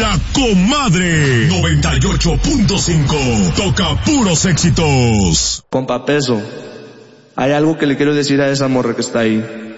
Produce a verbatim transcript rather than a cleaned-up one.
La Comadre noventa y ocho punto cinco. Toca puros éxitos. Compa Peso, hay algo que le quiero decir a esa morra que está ahí.